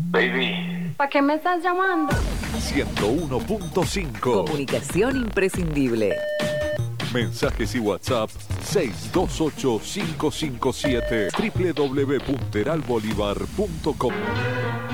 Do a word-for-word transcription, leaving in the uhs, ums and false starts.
Baby. ¿Para qué me estás llamando? ciento uno punto cinco. Comunicación imprescindible. Mensajes y WhatsApp seis dos ocho, cinco cinco siete, doble u doble u doble u punto heralbolívar punto com.